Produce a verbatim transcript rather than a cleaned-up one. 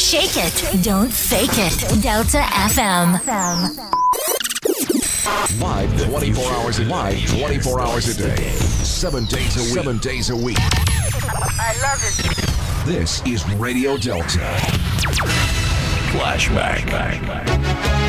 shake it. Don't fake it. Delta F M. Live twenty-four hours a live twenty-four hours a day. Seven days a week. Seven days a week. I love it. This is Radio Delta. Flashback.